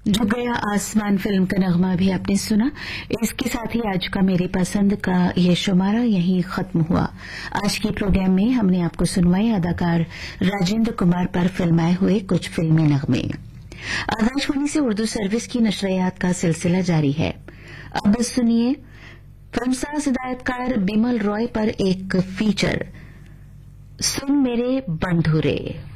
जो गया आसमान फिल्म का नगमा भी आपने सुना। इसके साथ ही आज का मेरी पसंद का ये शुमारा यहीं खत्म हुआ। आज के प्रोग्राम में हमने आपको सुनवाए अदाकार राजेंद्र कुमार पर फिल्माए हुए कुछ फिल्मी नगमे। आकाशवाणी से उर्दू सर्विस की नशरियात का सिलसिला जारी है। अब सुनिए फिल्मसाज हिदायतकार बिमल रॉय पर एक फीचर, सुन मेरे बंधुरे।